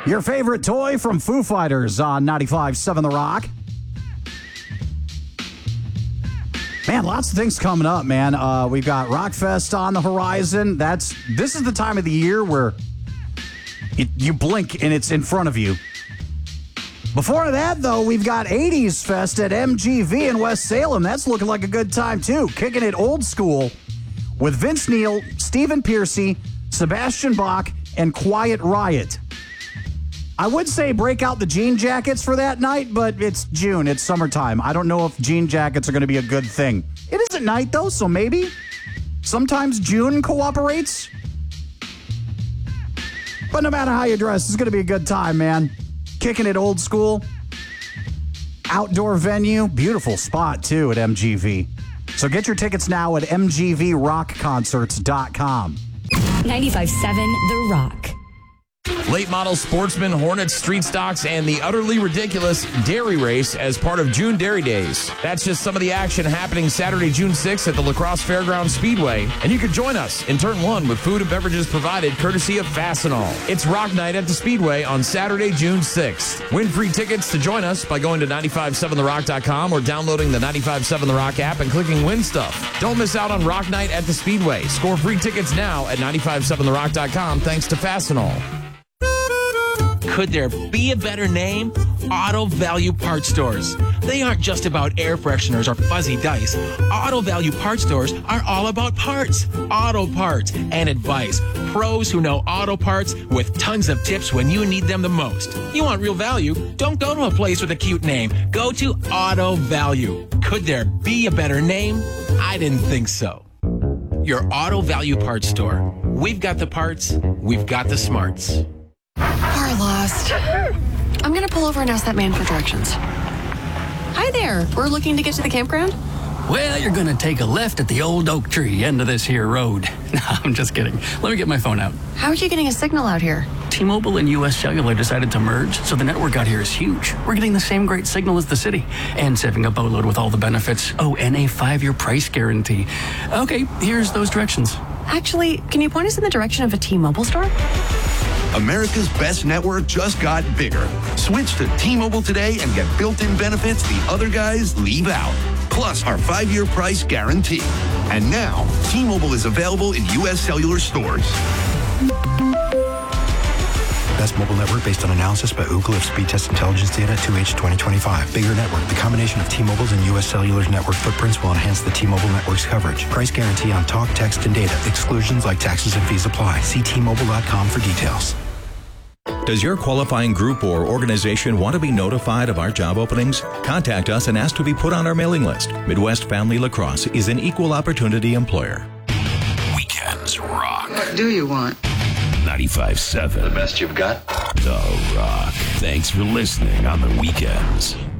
Your favorite toy from Foo Fighters on 95.7 The Rock. Man, lots of things coming up, man. We've got Rockfest on the horizon. This is the time of the year where you blink and it's in front of you. Before that, though, we've got 80s Fest at MGV in West Salem. That's looking like a good time, too. Kicking it old school with Vince Neil, Stephen Pearcy, Sebastian Bach, and Quiet Riot. I would say break out the jean jackets for that night, but it's June. It's summertime. I don't know if jean jackets are going to be a good thing. It is at night, though, so maybe. Sometimes June cooperates. But no matter how you dress, it's going to be a good time, man. Kicking it old school. Outdoor venue. Beautiful spot, too, at MGV. So get your tickets now at mgvrockconcerts.com. 95.7 The Rock. Late model Sportsman, Hornets, Street Stocks, and the utterly ridiculous Dairy Race as part of June Dairy Days. That's just some of the action happening Saturday, June 6th at the La Crosse Fairgrounds Speedway. And you can join us in Turn 1 with food and beverages provided courtesy of Fastenal. It's Rock Night at the Speedway on Saturday, June 6th. Win free tickets to join us by going to 957therock.com or downloading the 957 The Rock app and clicking Win Stuff. Don't miss out on Rock Night at the Speedway. Score free tickets now at 957therock.com thanks to Fastenal. Could there be a better name? Auto Value Parts Stores. They aren't just about air fresheners or fuzzy dice. Auto Value Parts Stores are all about parts, auto parts, and advice. Pros who know auto parts with tons of tips when you need them the most. You want real value? Don't go to a place with a cute name. Go to Auto Value. Could there be a better name? I didn't think so. Your Auto Value Parts Store. We've got the parts. We've got the smarts. We're lost. I'm gonna pull over and ask that man for directions. Hi there. We're looking to get to the campground. Well, you're gonna take a left at the old oak tree end of this here road. No, I'm just kidding. Let me get my phone out. How are you getting a signal out here? T-Mobile and U.S. Cellular decided to merge, so the network out here is huge. We're getting the same great signal as the city, and saving a boatload with all the benefits. Oh, and a 5-year price guarantee. Okay, here's those directions. Actually, can you point us in the direction of a T-Mobile store? America's best network just got bigger. Switch to T-Mobile today and get built-in benefits the other guys leave out. Plus our 5-year price guarantee. And now, T-Mobile is available in U.S. Cellular stores. Best mobile network based on analysis by Ookla of speed test intelligence data 2H 2025. Bigger network. The combination of T-Mobile's and U.S. Cellular's network footprints will enhance the T-Mobile network's coverage. Price guarantee on talk, text, and data. Exclusions like taxes and fees apply. See T-Mobile.com for details. Does your qualifying group or organization want to be notified of our job openings? Contact us and ask to be put on our mailing list. Midwest Family Lacrosse is an equal opportunity employer. Weekends rock. What do you want? 95.7. The best you've got? The Rock. Thanks for listening on the weekends.